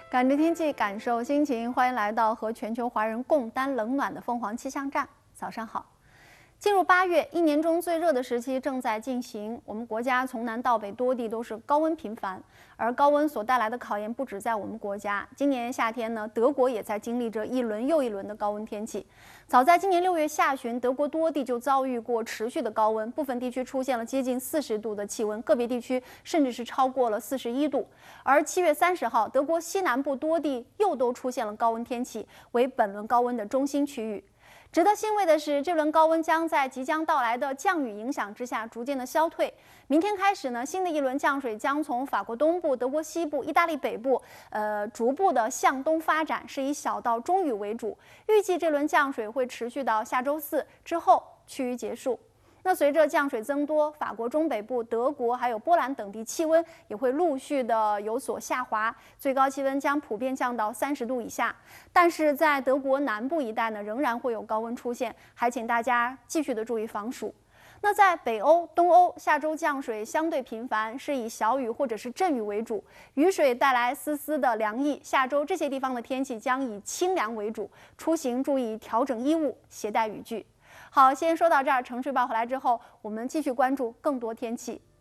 感知天气，感受心情，欢迎来到和全球华人共担冷暖的凤凰气象站。早上好。进入8月，一年中最热的时期正在进行。我们国家从南到北多地都是高温频繁，而高温所带来的考验不止在我们国家。今年夏天呢，德国也在经历着一轮又一轮的高温天气。早在今年6月下旬，德国多地就遭遇过持续的高温，部分地区出现了接近40度的气温，个别地区甚至是超过了41度。而7月30号，德国西南部多地又都出现了高温天气，为本轮高温的中心区域。值得欣慰的是，这轮高温将在即将到来的降雨影响之下逐渐的消退。明天开始呢，新的一轮降水将从法国东部、德国西部、意大利北部，逐步的向东发展，是以小到中雨为主。预计这轮降水会持续到下周4之后趋于结束。那随着降水增多，法国中北部、德国还有波兰等地气温也会陆续的有所下滑，最高气温将普遍降到30度以下。但是在德国南部一带呢，仍然会有高温出现，还请大家继续的注意防暑。那在北欧、东欧，下周降水相对频繁，是以小雨或者是阵雨为主，雨水带来丝丝的凉意。下周这些地方的天气将以清凉为主，出行注意调整衣物，携带雨具。好，先说到这儿。城市报回来之后，我们继续关注更多天气。